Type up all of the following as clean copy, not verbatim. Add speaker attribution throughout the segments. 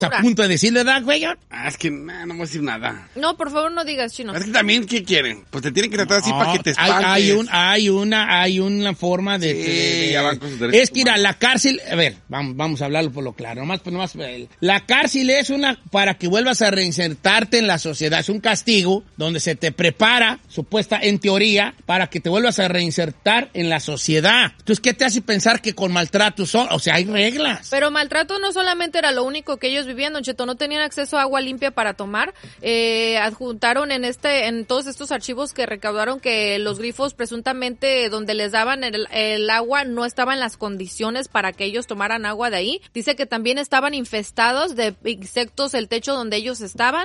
Speaker 1: Está a punto de decirle, ¿verdad, güey?
Speaker 2: Es que no voy a decir nada.
Speaker 3: No, por favor, no digas chino.
Speaker 2: Es que también, ¿qué quieren? Pues te tienen que tratar así para que te espantes.
Speaker 1: Hay una forma de
Speaker 2: ya van con sus derechos
Speaker 1: es que ir a la cárcel, a ver, vamos a hablarlo por lo claro, nomás, la cárcel es para que vuelvas a reinsertarte en la sociedad, es un castigo donde se te prepara, en teoría, para que te vuelvas a reinsertar en la sociedad. Entonces, ¿qué te hace pensar que con maltrato o sea, hay reglas?
Speaker 3: Pero maltrato no solamente era lo único que ellos vivían, Don Cheto, no tenían acceso a agua limpia para tomar. Adjuntaron en todos estos archivos que recaudaron que los grifos presuntamente donde les daban el agua no estaban en las condiciones para que ellos tomaran agua de ahí. Dice que también estaban infestados de insectos el techo donde ellos estaban.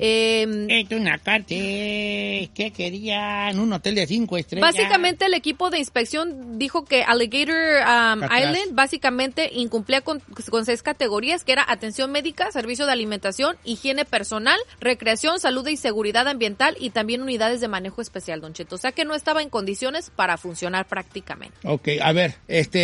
Speaker 1: Una cárcel que querían un hotel de 5 estrellas.
Speaker 3: Básicamente el equipo de inspección dijo que Alligator Island básicamente incumplía con 6 categorías, que era atención médica, servicio de alimentación, higiene personal, recreación, salud y seguridad ambiental y también unidades de manejo especial, Don Cheto. O sea que no estaba en condiciones para funcionar prácticamente.
Speaker 1: Ok, a ver,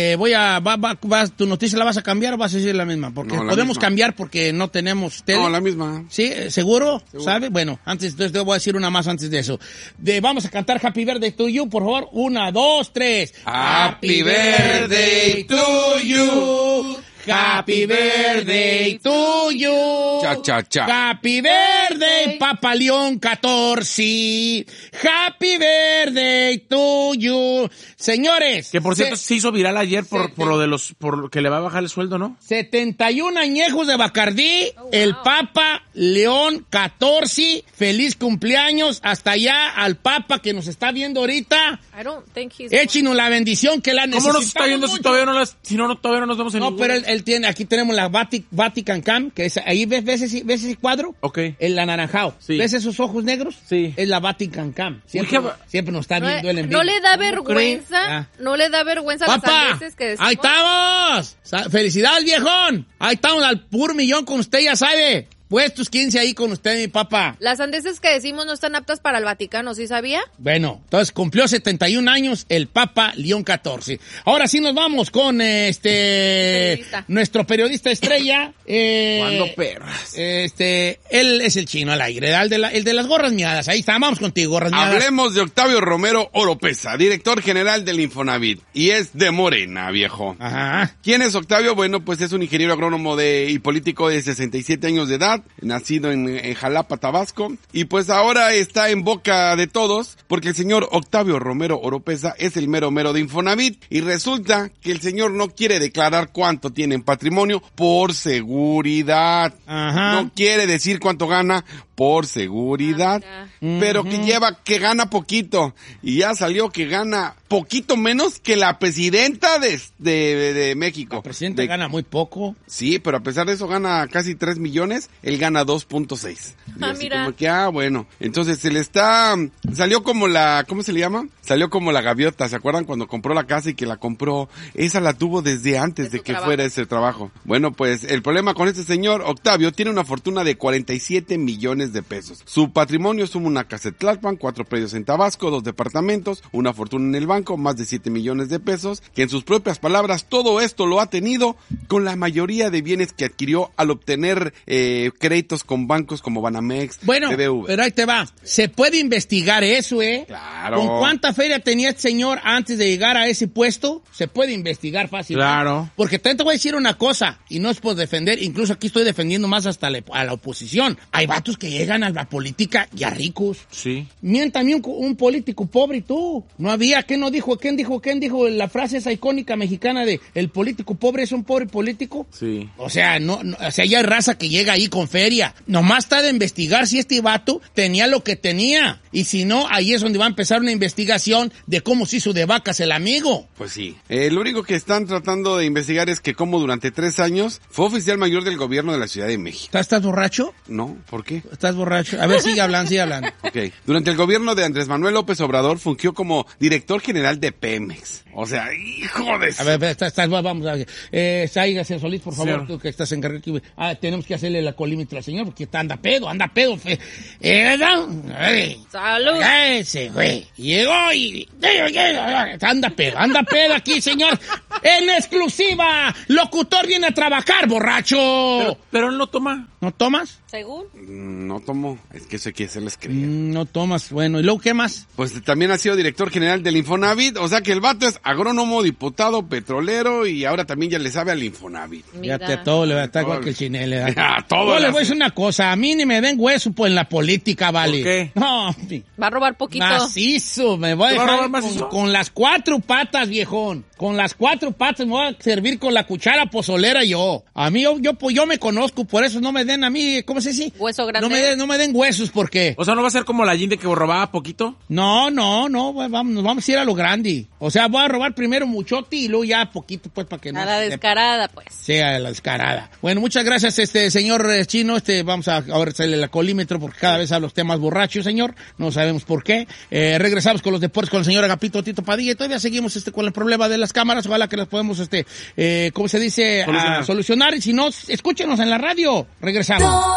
Speaker 1: ¿tu noticia la vas a cambiar o vas a decir la misma? Porque
Speaker 2: no,
Speaker 1: podemos
Speaker 2: misma.
Speaker 1: Cambiar porque no tenemos tele.
Speaker 2: No, la misma.
Speaker 1: ¿Sí? ¿Seguro? ¿Sabe? Bueno, entonces te voy a decir una más antes de eso. Vamos a cantar Happy Birthday to You, por favor. 1, 2, 3.
Speaker 2: Happy birthday to you.
Speaker 1: Happy birthday to you.
Speaker 2: Cha, cha, cha.
Speaker 1: Happy birthday, Papa León 14. Happy birthday to you. Señores.
Speaker 4: Que por cierto se hizo viral ayer por lo que le va a bajar el sueldo, ¿no?
Speaker 1: 71 añejos de Bacardí.
Speaker 3: Oh, wow.
Speaker 1: El Papa León 14. Feliz cumpleaños hasta allá al Papa que nos está viendo ahorita.
Speaker 3: I don't think he's...
Speaker 1: Échenos la bendición que la necesitamos.
Speaker 4: ¿Cómo nos está viendo si todavía no nos vemos en
Speaker 1: No,
Speaker 4: ningún...
Speaker 1: pero él tiene, aquí tenemos la Vatican Cam, que es, ahí ves ese cuadro.
Speaker 4: Ok.
Speaker 1: El anaranjado.
Speaker 4: Sí.
Speaker 1: ¿Ves esos ojos negros?
Speaker 4: Sí.
Speaker 1: Es la Vatican Cam. Siempre nos está viendo él en vivo.
Speaker 3: No le da vergüenza, no le da vergüenza las
Speaker 1: ¡Papá!
Speaker 3: sandeces que decimos.
Speaker 1: ¡Ahí estamos! ¡Felicidades, viejón! Ahí estamos al puro millón con usted, ya sabe. Puestos 15 ahí con usted, mi papá.
Speaker 3: Las sandeces que decimos no están aptas para el Vaticano, ¿sí sabía?
Speaker 1: Bueno, entonces cumplió 71 años el Papa León XIV. Ahora sí nos vamos con nuestro periodista estrella.
Speaker 4: ¿Cuándo perras?
Speaker 1: Él es el chino al aire, el de las gorras miadas. Ahí está, vamos contigo, gorras miadas.
Speaker 2: Hablemos de Octavio Romero Oropeza, director general del Infonavit. Y es de Morena, viejo.
Speaker 1: Ajá.
Speaker 2: ¿Quién es Octavio? Bueno, pues es un ingeniero agrónomo y político de 67 años de edad. Nacido en Jalapa, Tabasco, y pues ahora está en boca de todos porque el señor Octavio Romero Oropeza es el mero de Infonavit y resulta que el señor no quiere declarar cuánto tiene en patrimonio por seguridad.
Speaker 1: Ajá.
Speaker 2: No quiere decir cuánto gana por seguridad, pero que gana poquito y ya salió que gana poquito menos que la presidenta de México.
Speaker 1: La presidenta gana muy poco.
Speaker 2: Sí, pero a pesar de eso gana casi 3 millones, él gana 2.6.
Speaker 3: Mira.
Speaker 2: Como que, bueno. Entonces salió como ¿cómo se le llama? Salió como la gaviota, ¿se acuerdan cuando compró la casa y que la compró? Esa la tuvo desde antes de que fuera ese trabajo. Bueno, pues el problema con este señor, Octavio, tiene una fortuna de 47 millones de pesos. Su patrimonio suma una casa en Tlalpan, 4 predios en Tabasco, 2 departamentos, una fortuna en el banco, más de 7 millones de pesos, que en sus propias palabras, todo esto lo ha tenido con la mayoría de bienes que adquirió al obtener créditos con bancos como Banamex,
Speaker 1: bueno,
Speaker 2: BBV.
Speaker 1: Pero ahí te va. Se puede investigar eso,
Speaker 2: Claro.
Speaker 1: ¿Con cuánta feria tenía este señor antes de llegar a ese puesto? Se puede investigar fácilmente.
Speaker 4: Claro.
Speaker 1: Porque también te voy a decir una cosa, y no es por defender, incluso aquí estoy defendiendo más hasta a la oposición. Hay vatos que llegan a la política ya ricos.
Speaker 4: Sí.
Speaker 1: Miéntame un político pobre y tú. No había, ¿quién dijo la frase esa icónica mexicana de el político pobre es un pobre político?
Speaker 4: Sí.
Speaker 1: O sea, ya hay raza que llega ahí con feria. Nomás está de investigar si este vato tenía lo que tenía. Y si no, ahí es donde va a empezar una investigación de cómo se hizo de vacas el amigo.
Speaker 2: Pues sí. Lo único que están tratando de investigar es que como durante 3 años fue oficial mayor del gobierno de la Ciudad de México.
Speaker 1: ¿Estás borracho?
Speaker 2: No, ¿por qué?
Speaker 1: ¿Estás borracho? A ver, sigue hablando.
Speaker 2: Ok. Durante el gobierno de Andrés Manuel López Obrador fungió como director general de Pemex. O sea, hijo de...
Speaker 1: A ver, vamos a ver. Sáigase Solís, por favor, tú que estás encargado. Tenemos que hacerle la colima alcoholímetro al señor porque anda pedo.
Speaker 3: ¡Salud!
Speaker 1: Ese güey. Llegó y... Anda pedo aquí, señor. En exclusiva. Locutor viene a trabajar, borracho.
Speaker 4: Pero él no toma.
Speaker 1: ¿No tomas?
Speaker 3: ¿Según?
Speaker 2: No tomo, es que eso hay que hacerles creer.
Speaker 1: No tomas. Bueno, ¿y luego qué más?
Speaker 2: Pues también ha sido director general del Infonavit, o sea que el vato es agrónomo, diputado, petrolero y ahora también ya le sabe al Infonavit.
Speaker 3: Mira.
Speaker 1: Fíjate, todo le va a estar igual que el Chinel.
Speaker 2: Todo
Speaker 1: Yo
Speaker 2: le
Speaker 1: le voy a
Speaker 2: hace.
Speaker 1: decir una cosa, a mí ni me den hueso pues en la política, vale.
Speaker 4: ¿Por qué?
Speaker 1: No,
Speaker 3: Va a robar poquito.
Speaker 1: macizo, me voy a
Speaker 4: ¿Te va a
Speaker 1: dejar
Speaker 4: robar macizo?
Speaker 1: con las 4 patas, viejón. Con las 4 patas me voy a servir con la cuchara pozolera yo. A mí, yo me conozco, por eso no me den a mí, ¿cómo se dice?
Speaker 3: Hueso grande.
Speaker 1: No me den huesos, ¿por qué?
Speaker 4: O sea, ¿no va a ser como la Ginde que robaba poquito?
Speaker 1: No, nos vamos a ir a lo grande. O sea, voy a robar primero muchote y luego ya poquito, pues, para que no...
Speaker 3: A la descarada, pues.
Speaker 1: sea la descarada. Bueno, muchas gracias, señor Chino. Vamos a ahora hacerle el alcoholímetro porque cada vez habla usted más borracho, señor. No sabemos por qué. Regresamos con los deportes con el señor Agapito Tito Padilla y todavía seguimos con el problema de las cámaras. Ojalá que las podemos, ¿cómo se dice? Solucionar. Y si no, escúchenos en la radio. Regresamos.